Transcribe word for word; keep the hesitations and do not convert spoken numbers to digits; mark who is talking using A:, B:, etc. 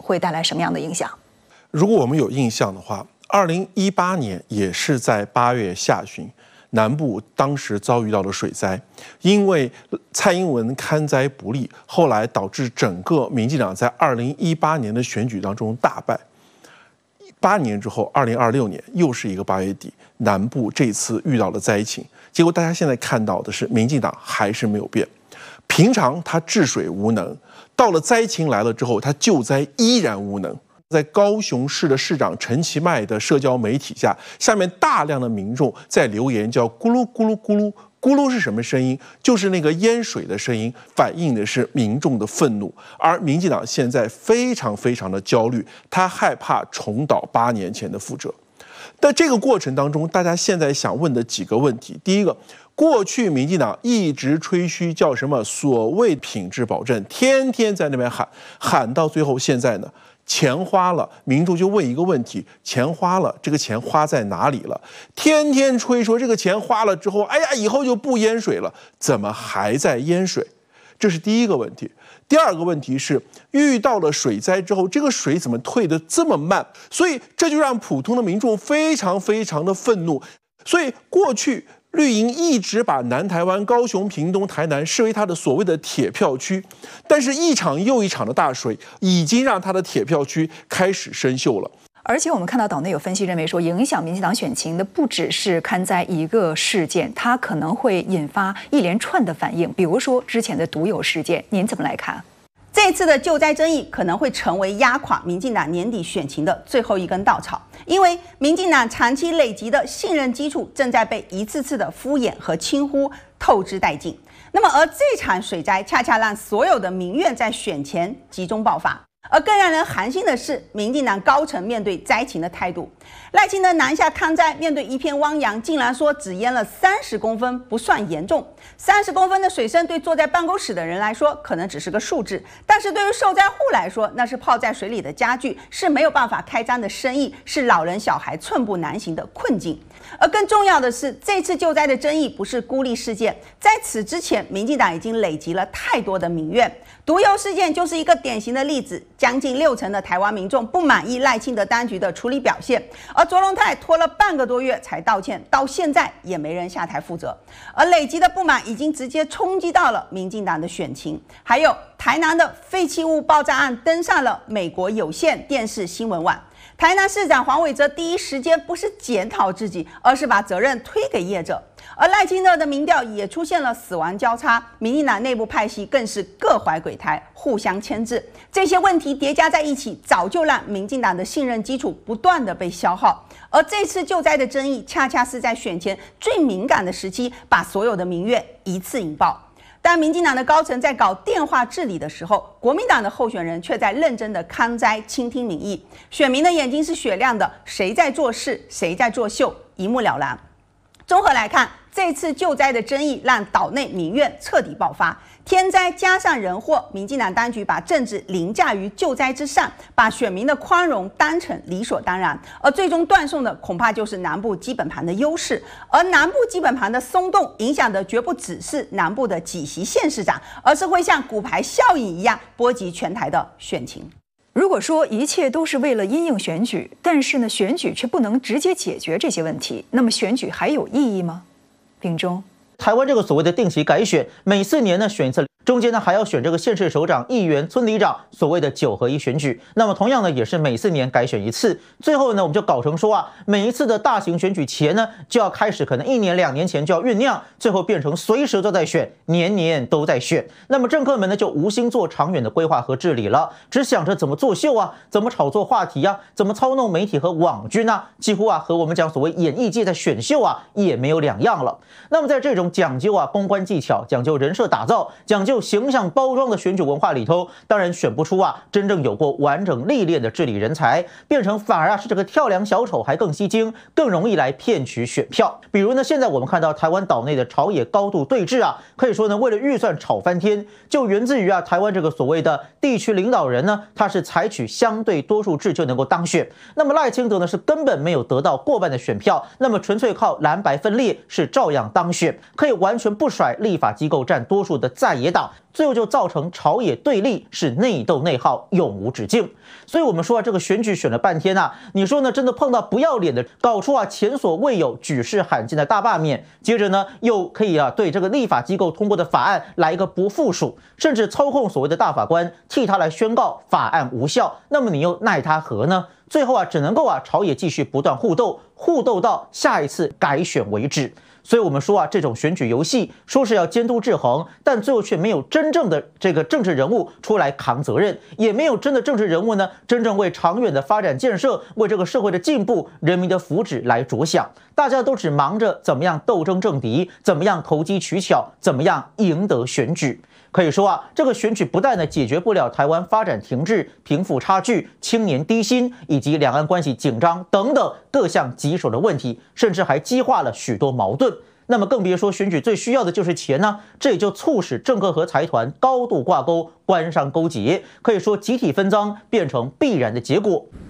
A: 会带来什么样的影响？
B: 如果我们有印象的话，二零一八年也是在八月下旬，南部当时遭遇到了水灾，因为蔡英文看灾不力，后来导致整个民进党在二零一八年的选举当中大败。八年之后，二零二六年又是一个八月底，南部这次遇到了灾情，结果大家现在看到的是，民进党还是没有变。平常他治水无能，到了灾情来了之后，他救灾依然无能。在高雄市的市长陈其迈的社交媒体下，下面大量的民众在留言，叫咕噜咕噜咕噜。咕噜是什么声音？就是那个淹水的声音，反映的是民众的愤怒。而民进党现在非常非常的焦虑，他害怕重蹈八年前的覆辙。在这个过程当中，大家现在想问的几个问题：第一个，过去民进党一直吹嘘叫什么所谓品质保证，天天在那边喊，喊到最后，现在呢？钱花了，民众就问一个问题：钱花了，这个钱花在哪里了？天天吹说这个钱花了之后，哎呀，以后就不淹水了，怎么还在淹水？这是第一个问题。第二个问题是，遇到了水灾之后，这个水怎么退得这么慢？所以这就让普通的民众非常非常的愤怒。所以过去绿营一直把南台湾、高雄、屏东、台南视为它的所谓的铁票区，但是一场又一场的大水已经让它的铁票区开始生锈了。
A: 而且我们看到岛内有分析认为说，影响民进党选情的不只是看灾一个事件，它可能会引发一连串的反应，比如说之前的毒友事件，您怎么来看？
C: 这次的救灾争议可能会成为压垮民进党年底选情的最后一根稻草，因为民进党长期累积的信任基础正在被一次次的敷衍和轻忽透支殆尽。那么，而这场水灾恰恰让所有的民怨在选前集中爆发。而更让人寒心的是，民进党高层面对灾情的态度。赖清德南下抗灾，面对一片汪洋，竟然说只淹了三十公分，不算严重。三十公分的水深对坐在办公室的人来说，可能只是个数字，但是对于受灾户来说，那是泡在水里的家具，是没有办法开张的生意，是老人小孩寸步难行的困境。而更重要的是，这次救灾的争议不是孤立事件，在此之前，民进党已经累积了太多的民怨。毒油事件就是一个典型的例子，将近六成的台湾民众不满意赖清德当局的处理表现，而卓荣泰拖了半个多月才道歉，到现在也没人下台负责。而累积的不满已经直接冲击到了民进党的选情，还有台南的废弃物爆炸案登上了美国有线电视新闻网。台南市长黄伟哲第一时间不是检讨自己，而是把责任推给业者。而赖清德的民调也出现了死亡交叉，民进党内部派系更是各怀鬼胎，互相牵制。这些问题叠加在一起，早就让民进党的信任基础不断的被消耗。而这次救灾的争议，恰恰是在选前最敏感的时期，把所有的民怨一次引爆。当民进党的高层在搞电话治理的时候，国民党的候选人却在认真的抗灾、倾听民意。选民的眼睛是雪亮的，谁在做事，谁在作秀，一目了然。综合来看，这次救灾的争议让岛内民怨彻底爆发，天灾加上人祸，民进党当局把政治凌驾于救灾之上，把选民的宽容当成理所当然，而最终断送的恐怕就是南部基本盘的优势。而南部基本盘的松动，影响的绝不只是南部的几席县市长，而是会像骨牌效应一样波及全台的选情。
A: 如果说一切都是为了因应选举，但是呢，选举却不能直接解决这些问题，那么选举还有意义吗？秉忠，
D: 台湾这个所谓的定期改选，每四年呢选一次，中间呢还要选这个县市首长、议员、村里长，所谓的九合一选举。那么同样呢也是每四年改选一次。最后呢我们就搞成说啊，每一次的大型选举前呢就要开始，可能一年两年前就要酝酿，最后变成随时都在选，年年都在选。那么政客们呢就无心做长远的规划和治理了，只想着怎么作秀啊，怎么炒作话题啊，怎么操弄媒体和网军啊，几乎啊和我们讲所谓演艺界在选秀啊也没有两样了。那么在这种讲究啊公关技巧、讲究人设打造、讲究形象包装的选举文化里头，当然选不出啊真正有过完整历练的治理人才，变成反而啊是这个跳梁小丑还更吸睛，更容易来骗取选票。比如呢，现在我们看到台湾岛内的朝野高度对峙啊，可以说呢为了预算吵翻天，就源自于啊台湾这个所谓的地区领导人呢，他是采取相对多数制就能够当选。那么赖清德呢是根本没有得到过半的选票，那么纯粹靠蓝白分裂是照样当选，可以完全不甩立法机构占多数的在野党。 打，最后就造成朝野对立，是内斗内耗，永无止境。所以我们说啊，这个选举选了半天啊，你说呢？真的碰到不要脸的，搞出啊前所未有、举世罕见的大罢免，接着呢又可以啊对这个立法机构通过的法案来一个不附属，甚至操控所谓的大法官替他来宣告法案无效，那么你又奈他何呢？最后啊，只能够啊朝野继续不断互斗，互斗到下一次改选为止。所以我们说啊，这种选举游戏说是要监督制衡，但最后却没有真正的这个政治人物出来扛责任，也没有真的政治人物呢真正为长远的发展建设、为这个社会的进步、人民的福祉来着想。大家都只忙着怎么样斗争政敌，怎么样投机取巧，怎么样赢得选举。可以说啊，这个选举不但呢解决不了台湾发展停滞、贫富差距、青年低薪以及两岸关系紧张等等各项棘手的问题，甚至还激化了许多矛盾。那么更别说选举最需要的就是钱呢，这也就促使政客和财团高度挂钩、官商勾结，可以说集体分赃变成必然的结果。